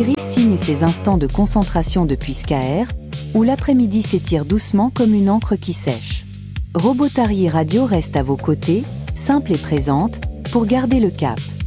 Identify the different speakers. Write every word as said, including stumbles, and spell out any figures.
Speaker 1: Iris signe ses instants de concentration depuis Skaer, où l'après-midi s'étire doucement comme une encre qui sèche. Robotari Radio reste à vos côtés, simple et présente, pour garder le cap.